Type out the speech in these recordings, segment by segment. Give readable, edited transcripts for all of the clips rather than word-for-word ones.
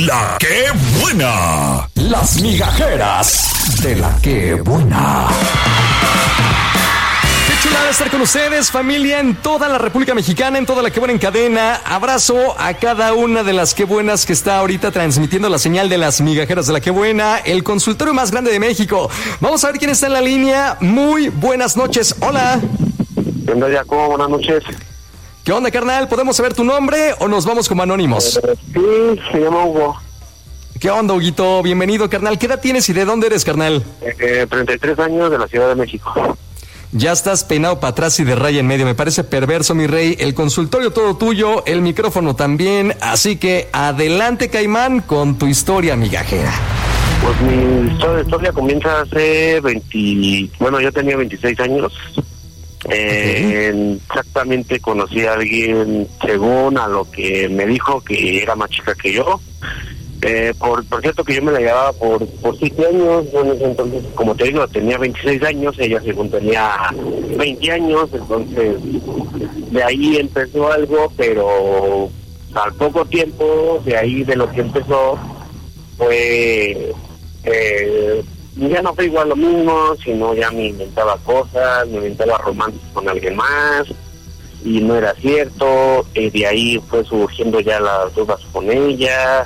La que buena. Las migajeras de la que buena. Qué chulada estar con ustedes, familia, en toda la República Mexicana, en toda la que buena en cadena. Abrazo a cada una de las que buenas que está ahorita transmitiendo la señal de las migajeras de la que buena, el consultorio más grande de México. Vamos a ver quién está en la línea. Muy buenas noches. Hola. ¿Qué onda, Jacobo? Buenas noches. ¿Qué onda, carnal? ¿Podemos saber tu nombre o nos vamos como anónimos? Sí, se llama Hugo. ¿Qué onda, Huguito? Bienvenido, carnal. ¿Qué edad tienes y de dónde eres, carnal? 33 años de la Ciudad de México. Ya estás peinado para atrás y de raya en medio. Me parece perverso, mi rey. El consultorio todo tuyo, el micrófono también. Así que adelante, Caimán, con tu historia migajera. Pues mi historia comienza hace yo tenía 26 años. Exactamente conocí a alguien, según a lo que me dijo, que era más chica que yo. Por cierto que yo me la llevaba por 7 años. Bueno, entonces, como te digo, tenía 26 años, ella según tenía 20 años, entonces de ahí empezó algo, pero al poco tiempo de ahí de lo que empezó fue ya no fue igual lo mismo, sino ya me inventaba cosas, me inventaba romances con alguien más y no era cierto. De ahí fue surgiendo ya las dudas con ella.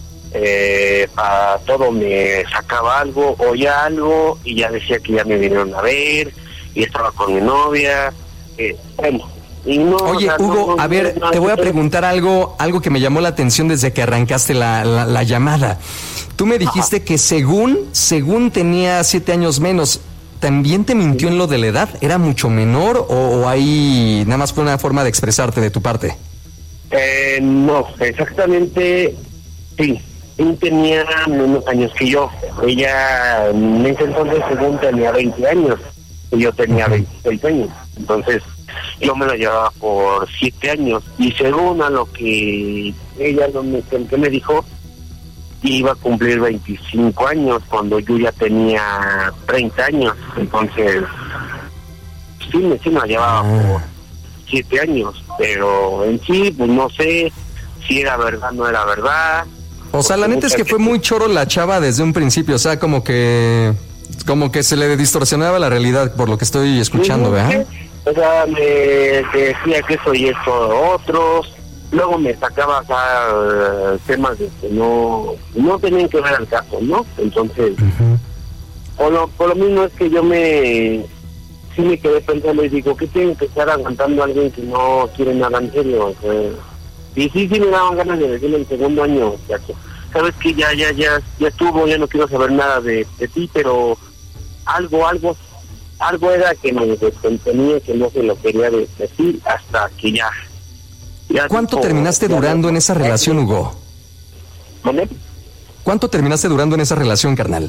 A todo me sacaba algo, oía algo y ya decía que ya me vinieron a ver y estaba con mi novia. Y no, oye, Hugo, a ver, te voy a preguntar algo que me llamó la atención desde que arrancaste la llamada. Tú me dijiste que según tenía 7 años menos. ¿También te mintió en lo de la edad? ¿Era mucho menor o ahí nada más fue una forma de expresarte de tu parte? No, exactamente, sí. Él tenía menos años que yo. Ella en ese entonces según tenía 20 años y yo tenía 26 años. Entonces yo me la llevaba por 7 años y según a lo que ella que me dijo, iba a cumplir 25 años cuando yo ya tenía 30 años. Entonces sí me la llevaba por 7 años, pero en sí pues no sé si era verdad o no era verdad. O sea, la neta es que fue muy choro la chava desde un principio, o sea, como que se le distorsionaba la realidad por lo que estoy escuchando, ¿verdad? O sea, me decía que eso y esto otros, luego me sacaba temas de que no tenían que ver al caso, ¿no? Entonces, por lo mismo es que yo sí me quedé pensando y digo, ¿qué tienen que estar aguantando a alguien que no quiere nada en serio? O sea, y sí me daban ganas de decirle el segundo año, chacho, sabes que ya estuvo, ya no quiero saber nada de ti, pero algo era que me descontenía, que no se lo quería decir hasta que ya ¿Cuánto terminaste durando en esa relación, Hugo? ¿Dónde? ¿Cuánto terminaste durando en esa relación, carnal?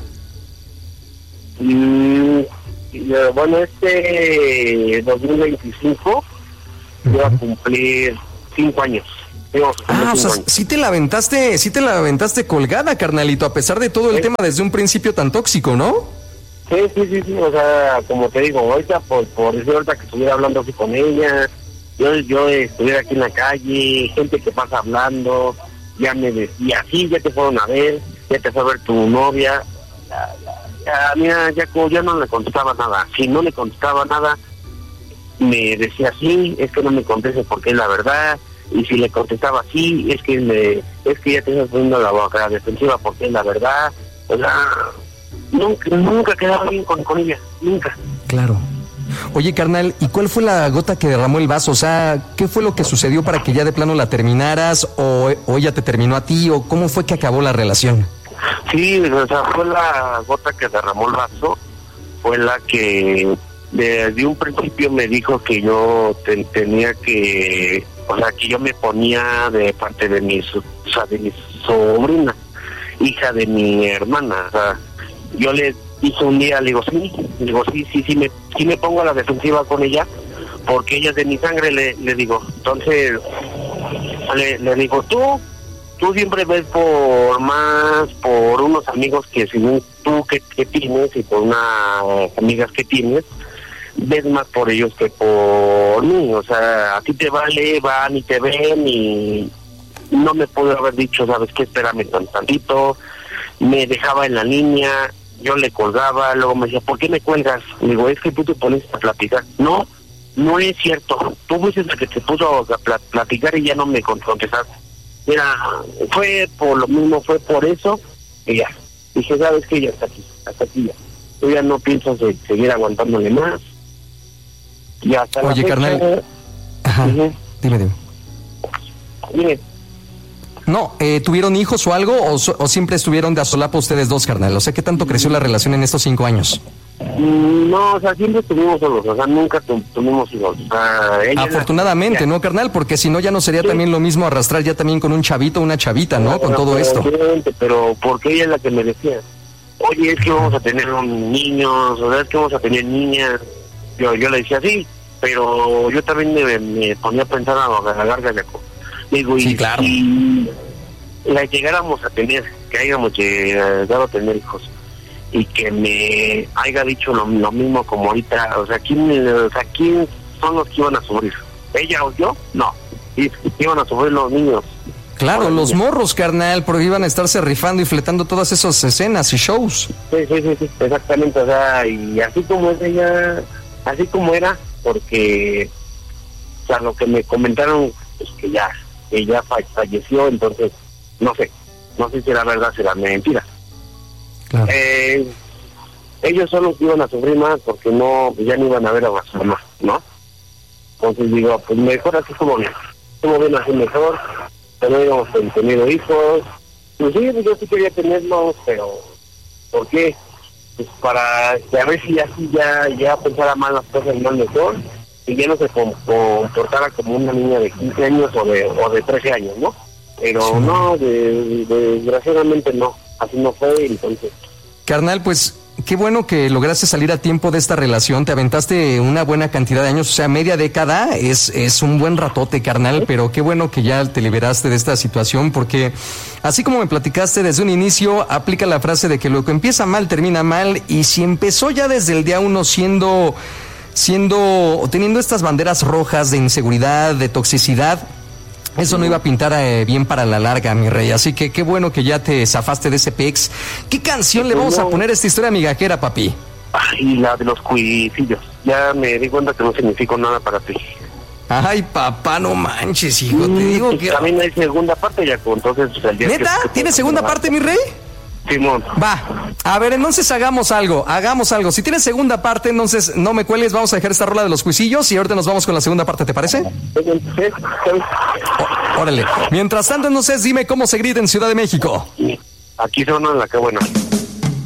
Bueno, 2025 voy a cumplir 5 años. O sea, sí te la aventaste colgada, carnalito, a pesar de todo el tema desde un principio tan tóxico, ¿no? Sí, o sea, como te digo, ahorita por decir ahorita que estuviera hablando así con ella, yo estuviera aquí en la calle, gente que pasa hablando, ya me decía, sí, ya te fueron a ver, ya te fue a ver tu novia. Mira, ya no le contestaba nada. Si no le contestaba nada, me decía, sí, es que no me conteste porque es la verdad. Y si le contestaba sí, es que ya te estás poniendo la boca defensiva porque es la verdad. O sea, nunca quedaba bien con ella, nunca. Claro. Oye, carnal, ¿y cuál fue la gota que derramó el vaso? O sea, ¿qué fue lo que sucedió para que ya de plano la terminaras? ¿O ella te terminó a ti? ¿O cómo fue que acabó la relación? Sí, o sea, fue la gota que derramó el vaso. Fue la que desde un principio me dijo que yo tenía que... O sea, que yo me ponía de parte de mi sobrina, hija de mi hermana. O sea, yo le dije un día, le digo, sí me pongo a la defensiva con ella, porque ella es de mi sangre, le digo. Entonces, le digo, tú siempre ves por unos amigos que según tú que tienes y por unas amigas que tienes, ves más por ellos que por mí. O sea, a ti te vale, van y te ven y no me pudo haber dicho, ¿sabes qué? Espérame tantito. Me dejaba en la línea, yo le colgaba, luego me decía, ¿por qué me cuelgas? Le digo, es que tú te pones a platicar. No, no es cierto. Tú fuiste la que te puso a platicar y ya no me contestaste. Mira, fue por lo mismo, fue por eso, y ya. Dije, ¿sabes qué? Ya hasta aquí ya. Yo ya no pienso seguir aguantándole más. Y hasta Oye, carnal. Ajá. Dime. Dime. No, ¿tuvieron hijos o algo o siempre estuvieron de a solapa ustedes dos, carnal? O sea, ¿qué tanto creció la relación en estos 5 años? No, o sea, siempre estuvimos solos, o sea, nunca tuvimos hijos. O sea, afortunadamente, ¿no, carnal? Porque si no ya no sería también lo mismo arrastrar ya también con un chavito o una chavita, ¿no? Con todo esto. Pero porque ella es la que me decía, oye, es que vamos a tener niños, o sea, es que vamos a tener niñas. Yo le decía, sí, pero yo también me ponía a pensar a la larga de digo, sí, claro. Y la llegáramos a tener, que hayamos llegado a tener hijos, y que me haya dicho lo mismo como ahorita, o sea, ¿quién son los que iban a sufrir? ¿Ella o yo? No, iban a sufrir los niños. Claro, los morros, carnal, porque iban a estarse rifando y fletando todas esas escenas y shows. Sí, exactamente, o sea, y así como es ella, así como era, porque, o sea, lo que me comentaron, pues que ya falleció, entonces, no sé si era verdad, si era mentira. Claro. Ellos son los que iban a sufrir más porque ya no iban a ver a su mamá, ¿no? Entonces digo, pues mejor así como bien así mejor, pero íbamos tenido hijos, pues sí, yo sí quería tenerlos, pero ¿por qué? Pues para a ver si así ya pensara más las cosas más mejor y ya no se comportara como una niña de 15 años o de 13 años, ¿no? Pero sí. No, desgraciadamente no, así no fue, entonces. Carnal, pues qué bueno que lograste salir a tiempo de esta relación, te aventaste una buena cantidad de años, o sea, media década, es un buen ratote, carnal, pero qué bueno que ya te liberaste de esta situación, porque así como me platicaste desde un inicio, aplica la frase de que lo que empieza mal termina mal, y si empezó ya desde el día 1 teniendo estas banderas rojas de inseguridad, de toxicidad, eso no iba a pintar bien para la larga, mi rey. Así que qué bueno que ya te zafaste de ese pex. ¿Qué canción le vamos a poner a esta historia migajera, papi? Ay, la de los cuisillos. Ya me di cuenta que no significó nada para ti. Ay, papá, no manches, hijo. Te digo que... También hay segunda parte, ya. Entonces, el día ¿neta? ¿Tiene segunda parte, mi rey? Simón. Va, a ver, entonces hagamos algo. Si tienes segunda parte, entonces no me cuelgues, vamos a dejar esta rola de los cuisillos y ahorita nos vamos con la segunda parte, ¿te parece? Órale. Mientras tanto, entonces, dime cómo se grita en Ciudad de México. Aquí suena la que buena.